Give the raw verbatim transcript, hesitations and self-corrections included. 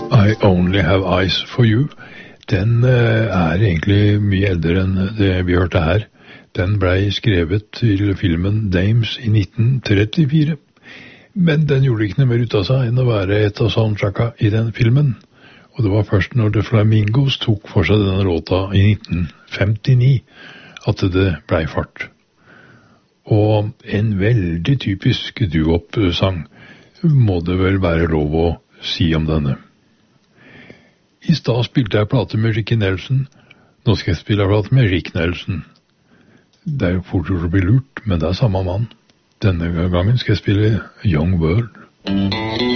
I Only Have Eyes For You, den er egentlig mye eldre enn det vi hørte her. Den ble skrevet til filmen Dames i nitten trettifire. Men den gjorde ikke noe mer ut av seg enn å være et av soundtracka i den filmen. Og det var først når The Flamingos tok for seg denne låta i nitten femtini at det ble fart. Og en veldig typisk doo-wop-sang må det vel være lov å si om denne. I stad spilte jeg plate med Ricky Nelson. Nå skal jeg spille plate med Rick Nelson. Det er jo fort gjort å bli lurt, men det er samme mann. Denne gangen skal jeg spille Young World.